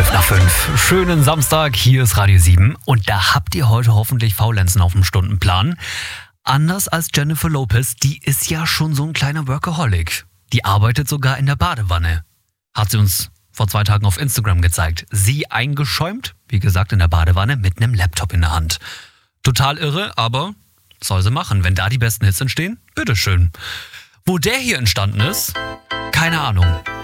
5 nach 5. Schönen Samstag, hier ist Radio 7 und da habt ihr heute hoffentlich Faulenzen auf dem Stundenplan. Anders als Jennifer Lopez, die ist ja schon so ein kleiner Workaholic. Die arbeitet sogar in der Badewanne. Hat sie uns vor 2 Tagen auf Instagram gezeigt. Sie eingeschäumt, wie gesagt, in der Badewanne mit einem Laptop in der Hand. Total irre, aber soll sie machen. Wenn da die besten Hits entstehen, bitteschön. Wo der hier entstanden ist, keine Ahnung.